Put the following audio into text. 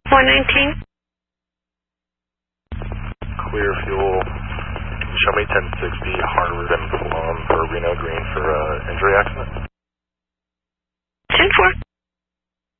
119. Clear fuel. Show me 1060 Harvard and Plum for Reno Green for injury accident.